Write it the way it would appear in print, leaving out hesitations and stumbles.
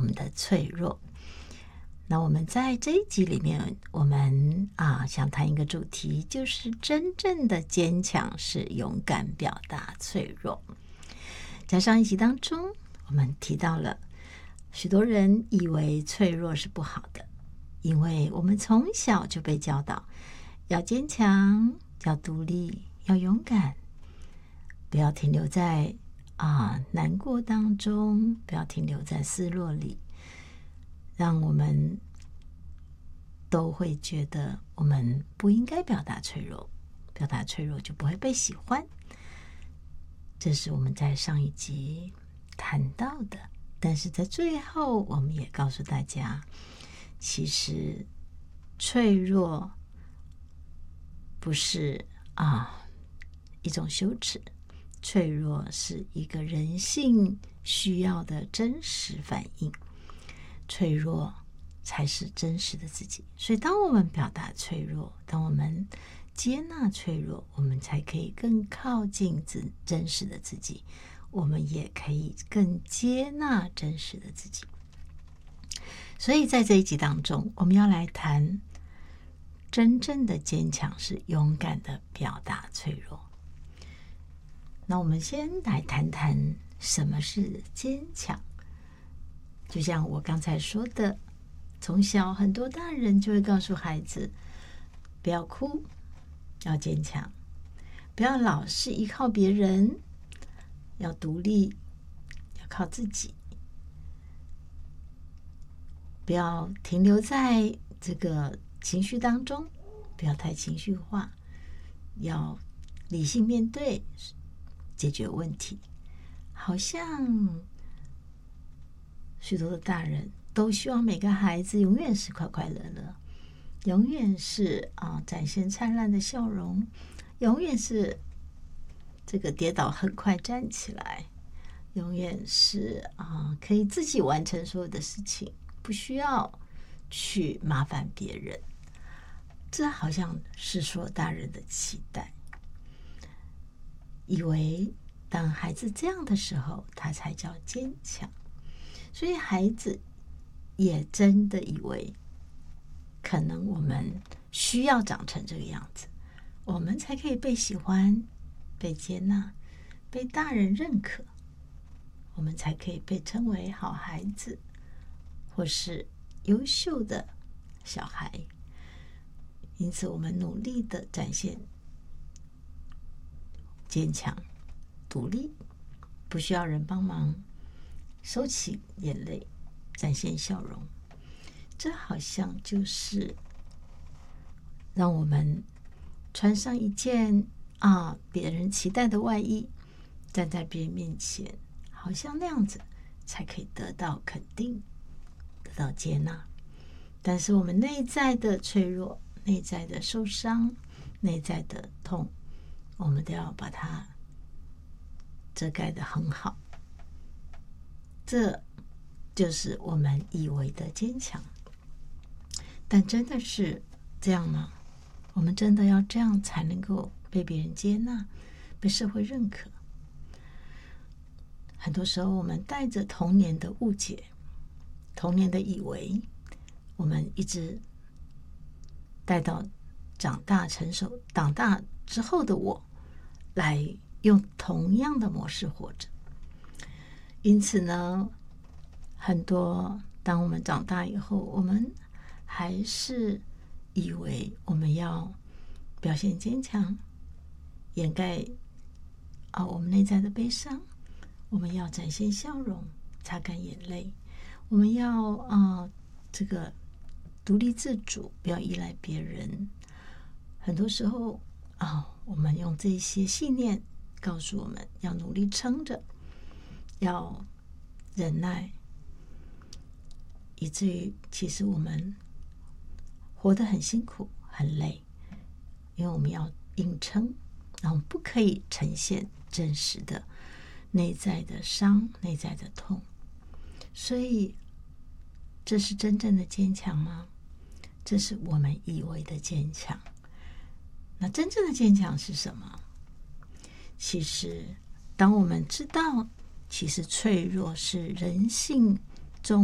们的脆弱。那我们在这一集里面，我们想谈一个主题，就是真正的坚强是勇敢表达脆弱。在上一集当中，我们提到了许多人以为脆弱是不好的，因为我们从小就被教导要坚强，要独立，要勇敢，不要停留在难过当中，不要停留在失落里，让我们都会觉得我们不应该表达脆弱，表达脆弱就不会被喜欢。这是我们在上一集谈到的，但是在最后我们也告诉大家，其实脆弱不是一种羞耻，脆弱是一个人性需要的真实反应，脆弱才是真实的自己。所以当我们表达脆弱，当我们接纳脆弱，我们才可以更靠近真实的自己，我们也可以更接纳真实的自己。所以在这一集当中，我们要来谈真正的坚强是勇敢的表达脆弱。那我们先来谈谈什么是坚强。就像我刚才说的，从小很多大人就会告诉孩子，不要哭，要坚强，不要老是依靠别人，要独立，要靠自己，不要停留在这个情绪当中，不要太情绪化，要理性面对，解决问题。好像许多的大人都希望每个孩子永远是快快乐乐，永远是展现灿烂的笑容，永远是这个跌倒很快站起来，永远是可以自己完成所有的事情，不需要去麻烦别人。这好像是所有大人的期待，以为当孩子这样的时候，他才叫坚强。所以孩子也真的以为，可能我们需要长成这个样子，我们才可以被喜欢，被接纳，被大人认可，我们才可以被称为好孩子，或是优秀的小孩。因此我们努力的展现坚强、独立，不需要人帮忙，收起眼泪，展现笑容。这好像就是让我们穿上一件别人期待的外衣，站在别人面前，好像那样子才可以得到肯定，得到接纳。但是我们内在的脆弱，内在的受伤，内在的痛，我们都要把它遮盖得很好。这就是我们以为的坚强，但真的是这样吗？我们真的要这样才能够被别人接纳，被社会认可？很多时候我们带着童年的误解，童年的以为，我们一直带到长大成熟，长大之后的我来用同样的模式活着。因此呢，很多当我们长大以后，我们还是以为我们要表现坚强，掩盖我们内在的悲伤，我们要展现笑容，擦干眼泪，我们要这个独立自主，不要依赖别人。很多时候我们用这些信念告诉我们要努力撑着，要忍耐，以至于其实我们活得很辛苦很累，因为我们要硬撑，然后不可以呈现真实的内在的伤，内在的痛。所以这是真正的坚强吗？这是我们以为的坚强。那真正的坚强是什么？其实当我们知道其实脆弱是人性